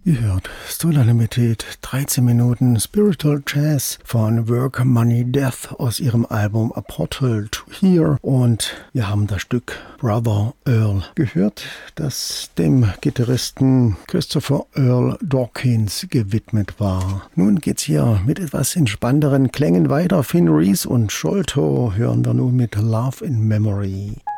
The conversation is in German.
Ihr hört Solar Limited, 13 Minuten Spiritual Jazz von Work, Money, Death aus ihrem Album A Portal to Here. Und wir haben das Stück Brother Earl gehört, das dem Gitarristen Christopher Earl Dawkins gewidmet war. Nun geht's hier mit etwas entspannteren Klängen weiter. Finn Reese und Sholto hören wir nun mit Love in Memory.